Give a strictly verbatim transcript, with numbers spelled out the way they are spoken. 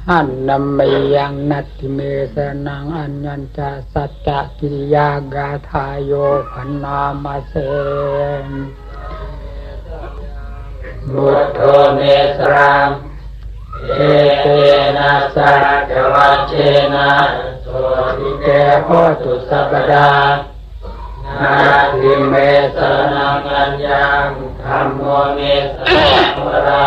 หันนำไม่ยังนัตติเมสนังอัญญัญจาสัจจกิริยากาทายโยพันนามาเสบุตโธเมสรังเอเตนะสัจวัชเชนะโสติเกโหตุสัพพดานาทิเมสนังอัญญังธัมโมเมสนังวรา